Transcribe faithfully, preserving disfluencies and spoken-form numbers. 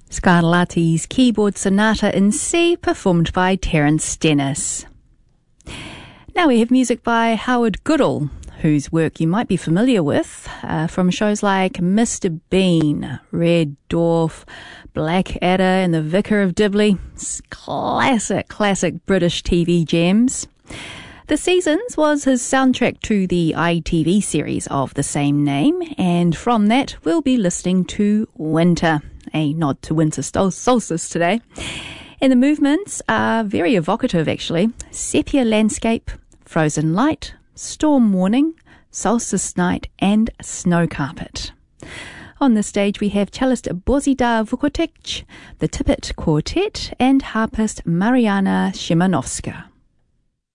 Scarlatti's Keyboard Sonata in C, performed by Terence Stennis. Now we have music by Howard Goodall, whose work you might be familiar with uh, from shows like Mister Bean, Red Dwarf, Blackadder and The Vicar of Dibley. Classic, classic British T V gems. The Seasons was his soundtrack to the I T V series of the same name, and from that we'll be listening to Winter, a nod to winter sol- solstice today. And the movements are very evocative actually. Sepia Landscape, Frozen Light, Storm Warning, Solstice Night and Snow Carpet. On the stage we have cellist Bozidar Vukotic, the Tippett Quartet and harpist Mariana Szymanowska.